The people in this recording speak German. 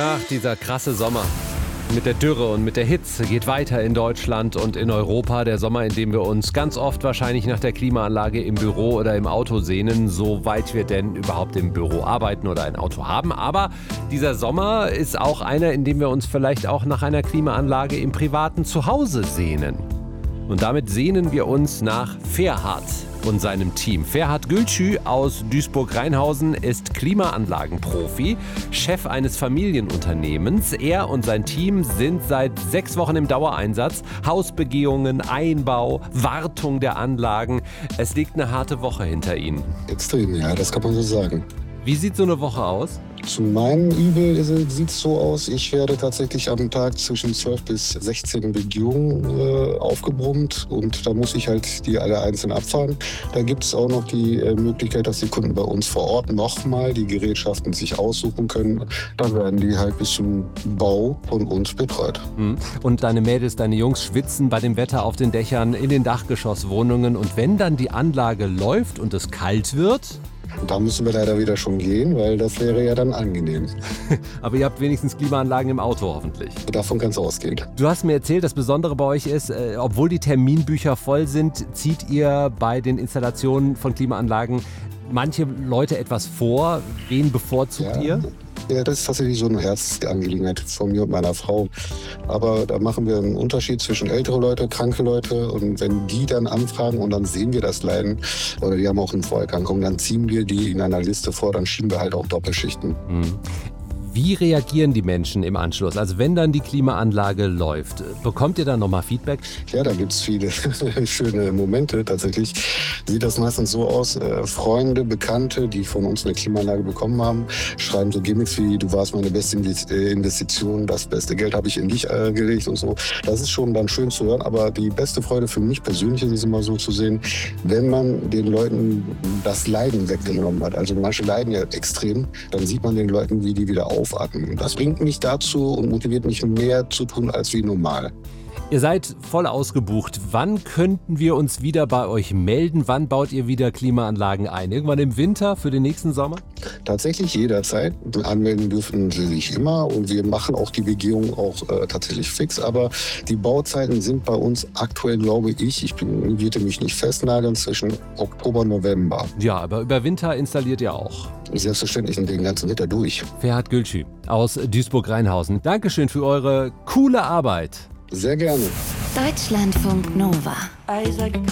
Ach, dieser krasse Sommer. Mit der Dürre und mit der Hitze geht weiter in Deutschland und in Europa. Der Sommer, in dem wir uns ganz oft wahrscheinlich nach der Klimaanlage im Büro oder im Auto sehnen, soweit wir denn überhaupt im Büro arbeiten oder ein Auto haben. Aber dieser Sommer ist auch einer, in dem wir uns vielleicht auch nach einer Klimaanlage im privaten Zuhause sehnen. Und damit sehnen wir uns nach Ferhat und seinem Team. Ferhat Gülçü aus Duisburg-Rheinhausen ist Klimaanlagenprofi, Chef eines Familienunternehmens. Er und sein Team sind seit 6 Wochen im Dauereinsatz. Hausbegehungen, Einbau, Wartung der Anlagen. Es liegt eine harte Woche hinter ihnen. Extrem, ja, das kann man so sagen. Wie sieht so eine Woche aus? Zu meinem Übel sieht es so aus, ich werde tatsächlich am Tag zwischen 12 bis 16 Begehungen aufgebrummt und da muss ich halt die alle einzeln abfahren. Da gibt es auch noch die Möglichkeit, dass die Kunden bei uns vor Ort nochmal die Gerätschaften sich aussuchen können. Dann werden die halt bis zum Bau von uns betreut. Und deine Mädels, deine Jungs schwitzen bei dem Wetter auf den Dächern, in den Dachgeschosswohnungen. Und wenn dann die Anlage läuft und es kalt wird? Da müssen wir leider wieder schon gehen, weil das wäre ja dann angenehm. Aber ihr habt wenigstens Klimaanlagen im Auto hoffentlich. Davon kann es ausgehen. Du hast mir erzählt, das Besondere bei euch ist, obwohl die Terminbücher voll sind, zieht ihr bei den Installationen von Klimaanlagen manche Leute etwas vor. Wen bevorzugt ihr? Ja, das ist tatsächlich so eine Herzensangelegenheit von mir und meiner Frau. Aber da machen wir einen Unterschied zwischen ältere Leute, kranke Leute. Und wenn die dann anfragen und dann sehen wir das Leiden, oder die haben auch eine Vorerkrankung, dann ziehen wir die in einer Liste vor, dann schieben wir halt auch Doppelschichten. Wie reagieren die Menschen im Anschluss? Also wenn dann die Klimaanlage läuft, bekommt ihr dann nochmal Feedback? Ja, da gibt es viele schöne Momente tatsächlich. Sieht das meistens so aus, Freunde, Bekannte, die von uns eine Klimaanlage bekommen haben, schreiben so Gimmicks wie, du warst meine beste Investition, das beste Geld habe ich in dich gelegt und so. Das ist schon dann schön zu hören, aber die beste Freude für mich persönlich ist es immer so zu sehen, wenn man den Leuten das Leiden weggenommen hat. Also manche leiden ja extrem, dann sieht man den Leuten, wie die wieder aufatmen. Das bringt mich dazu und motiviert mich mehr zu tun als wie normal. Ihr seid voll ausgebucht. Wann könnten wir uns wieder bei euch melden? Wann baut ihr wieder Klimaanlagen ein? Irgendwann im Winter für den nächsten Sommer? Tatsächlich jederzeit. Anmelden dürfen Sie sich immer und wir machen auch die Begehung auch tatsächlich fix. Aber die Bauzeiten sind bei uns aktuell, glaube ich würde mich nicht festnageln, zwischen Oktober und November. Ja, aber über Winter installiert ihr auch. Selbstverständlich sind den ganzen Winter durch. Ferhat Gülçü aus Duisburg-Rheinhausen. Dankeschön für eure coole Arbeit. Sehr gerne. Deutschlandfunk Nova.